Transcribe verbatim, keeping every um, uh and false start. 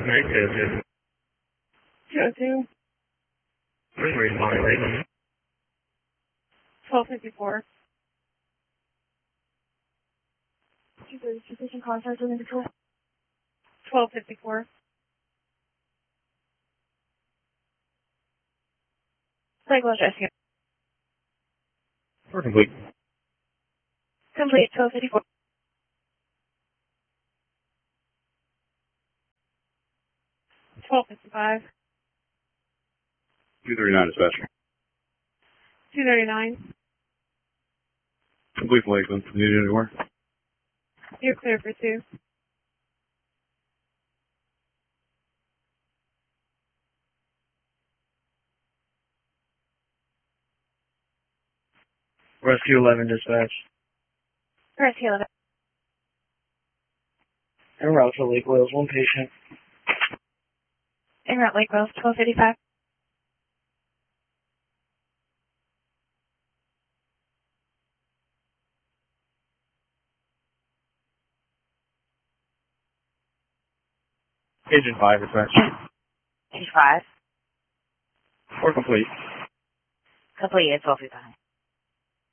Negative. Go to Where's responding late? twelve fifty-four. two thirty, physician contact with individual. twelve fifty-four. Cycle address. We're complete. Complete, twelve fifty-four. twelve fifty-five. two thirty-nine dispatch. two thirty-nine. Complete for Lakeland. Need anywhere? You're clear for two. Rescue eleven dispatch. Rescue eleven. En route to Lake Wales, one patient. En route Lake Wales, twelve fifty-five. Agent five dispatch. Agent five. We're complete. Complete, twelve fifty-five.